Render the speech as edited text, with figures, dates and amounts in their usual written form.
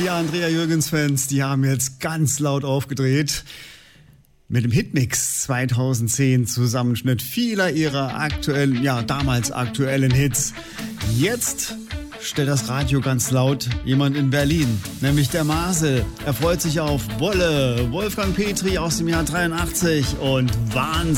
die Andrea Jürgens-Fans, die haben jetzt ganz laut aufgedreht. Mit dem Hitmix 2010 Zusammenschnitt vieler ihrer aktuellen, damals aktuellen Hits. Jetzt stellt das Radio ganz laut jemand in Berlin, nämlich der Marcel. Er freut sich auf Wolle, Wolfgang Petri aus dem Jahr 83 und Wahnsinn.